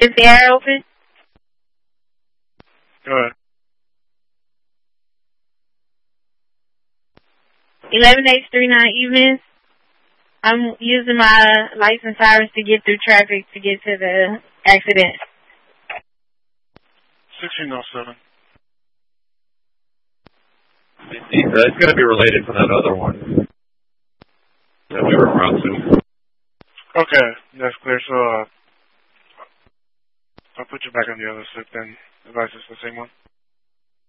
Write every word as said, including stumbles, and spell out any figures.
Is the air open? Go ahead. eleven H thirty-nine Evans. I'm using my license sirens to get through traffic to get to the accident. sixteen oh seven. It's going to be related to that other one that we were around to. Okay, that's clear. So, uh, I'll put you back on the other slip then. The license is the same one.